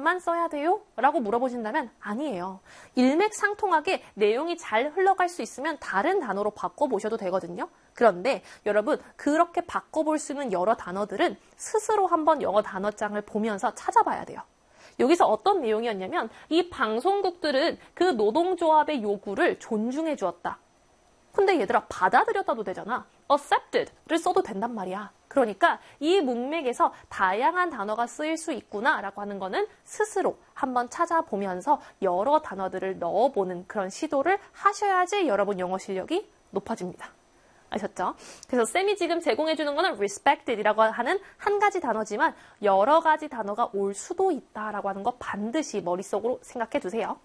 단어만 써야 돼요? 라고 물어보신다면 아니에요. 일맥상통하게 내용이 잘 흘러갈 수 있으면 다른 단어로 바꿔보셔도 되거든요. 그런데 여러분 그렇게 바꿔볼 수 있는 여러 단어들은 스스로 한번 영어 단어장을 보면서 찾아봐야 돼요. 여기서 어떤 내용이었냐면 이 방송국들은 그 노동조합의 요구를 존중해 주었다. 근데 얘들아 받아들였다도 되잖아. accepted를 써도 된단 말이야. 그러니까 이 문맥에서 다양한 단어가 쓰일 수 있구나라고 하는 거는 스스로 한번 찾아보면서 여러 단어들을 넣어보는 그런 시도를 하셔야지 여러분 영어 실력이 높아집니다. 아셨죠? 그래서 쌤이 지금 제공해주는 거는 respected이라고 하는 한 가지 단어지만 여러 가지 단어가 올 수도 있다라고 하는 거 반드시 머릿속으로 생각해 두세요.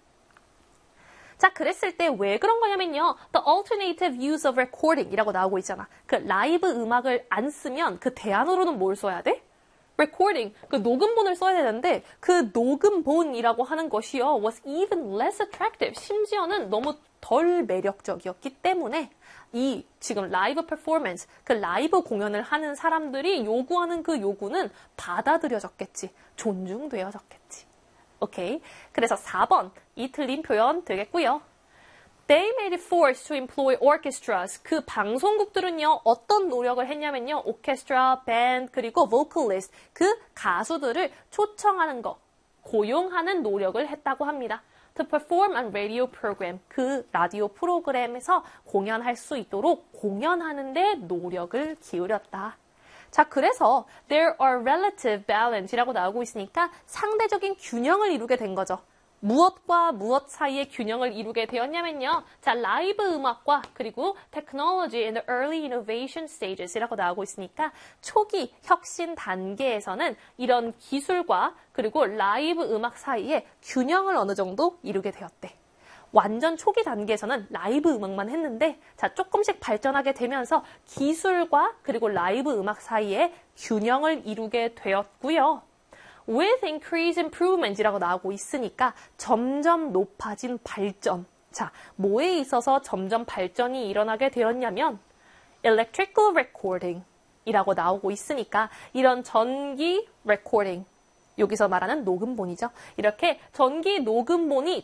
자, 그랬을 때 왜 그런 거냐면요. The alternative use of recording 이라고 나오고 있잖아. 그 라이브 음악을 안 쓰면 그 대안으로는 뭘 써야 돼? recording, 그 녹음본을 써야 되는데 그 녹음본이라고 하는 것이요. was even less attractive. 심지어는 너무 덜 매력적이었기 때문에 이 지금 라이브 퍼포먼스, 그 라이브 공연을 하는 사람들이 요구하는 그 요구는 받아들여졌겠지. 존중되어졌겠지. 오케이. 그래서 4번, 이 틀린 표현 되겠고요. They made it forced to employ orchestras. 그 방송국들은요, 어떤 노력을 했냐면요, 오케스트라, 밴드, 그리고 vocalist, 그 가수들을 초청하는 거, 고용하는 노력을 했다고 합니다. To perform on radio program, 그 라디오 프로그램에서 공연할 수 있도록 공연하는 데 노력을 기울였다. 자, 그래서 there are relative balance이라고 나오고 있으니까 상대적인 균형을 이루게 된 거죠. 무엇과 무엇 사이의 균형을 이루게 되었냐면요. 자, 라이브 음악과 그리고 technology in the early innovation stages이라고 나오고 있으니까 초기 혁신 단계에서는 이런 기술과 그리고 라이브 음악 사이에 균형을 어느 정도 이루게 되었대. 완전 초기 단계에서는 라이브 음악만 했는데 자, 조금씩 발전하게 되면서 기술과 그리고 라이브 음악 사이에 균형을 이루게 되었고요. With increased improvement이라고 나오고 있으니까 점점 높아진 발전. 자, 뭐에 있어서 점점 발전이 일어나게 되었냐면 electrical recording 이라고 나오고 있으니까 이런 전기 recording, 여기서 말하는 녹음본이죠. 이렇게 전기 녹음본이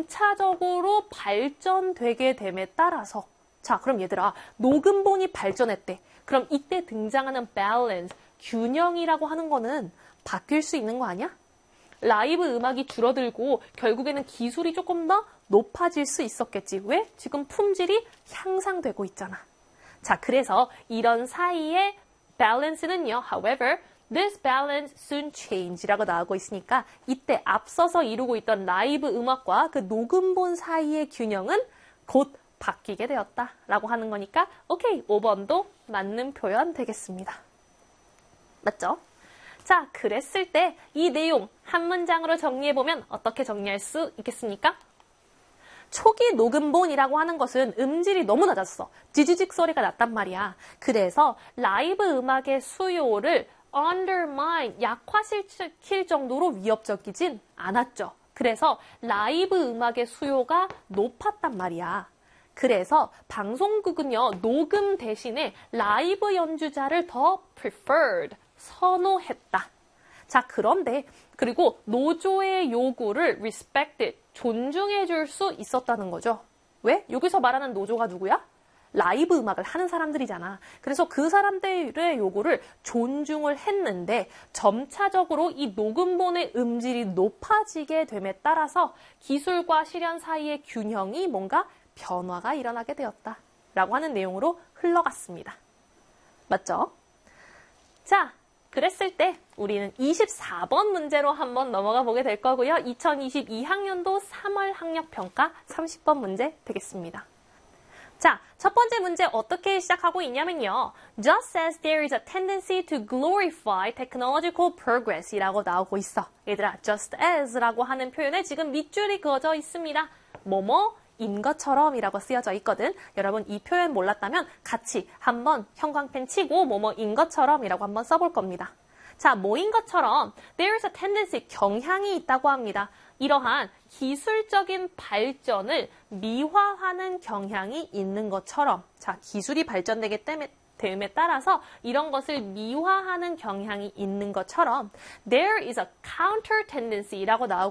점차적으로 발전되게 됨에 따라서 자, 그럼 얘들아, 녹음본이 발전했대. 그럼 이때 등장하는 balance, 균형이라고 하는 거는 바뀔 수 있는 거 아니야? 라이브 음악이 줄어들고 결국에는 기술이 조금 더 높아질 수 있었겠지. 왜? 지금 품질이 향상되고 있잖아. 자, 그래서 이런 사이의 balance는요. However, this balance soon change라고 나오고 있으니까 이때 앞서서 이루고 있던 라이브 음악과 그 녹음본 사이의 균형은 곧 바뀌게 되었다라고 하는 거니까 오케이, 5번도 맞는 표현 되겠습니다. 맞죠? 자, 그랬을 때 이 내용 한 문장으로 정리해보면 어떻게 정리할 수 있겠습니까? 초기 녹음본이라고 하는 것은 음질이 너무 낮았어. 지지직 소리가 났단 말이야. 그래서 라이브 음악의 수요를 undermine, 약화시킬 정도로 위협적이진 않았죠. 그래서 라이브 음악의 수요가 높았단 말이야. 그래서 방송국은요, 녹음 대신에 라이브 연주자를 더 preferred, 선호했다. 자, 그런데 그리고 노조의 요구를 respected, 존중해 줄 수 있었다는 거죠. 왜? 여기서 말하는 노조가 누구야? 라이브 음악을 하는 사람들이잖아. 그래서 그 사람들의 요구를 존중을 했는데 점차적으로 이 녹음본의 음질이 높아지게 됨에 따라서 기술과 실현 사이의 균형이 뭔가 변화가 일어나게 되었다라고 하는 내용으로 흘러갔습니다. 맞죠? 자, 그랬을 때 우리는 24번 문제로 한번 넘어가 보게 될 거고요. 2022학년도 3월 학력평가 30번 문제 되겠습니다. 자, 첫 번째 문제 어떻게 시작하고 있냐면요. Just as there is a tendency to glorify technological progress 이라고 나오고 있어. 얘들아, just as라고 하는 표현에 지금 밑줄이 그어져 있습니다. 뭐뭐인 것처럼 이라고 쓰여져 있거든. 여러분 이 표현 몰랐다면 같이 한번 형광펜 치고 뭐뭐인 것처럼 이라고 한번 써볼 겁니다. 자, 뭐인 것처럼 there is a tendency, 경향이 있다고 합니다. 이러한 기술적인 발전을 미화하는 경향이 있는 것처럼 자, 기술이 발전되기 대음에 따라서 이런 것을 미화하는 경향이 있는 것처럼 there is a counter tendency라고 나오고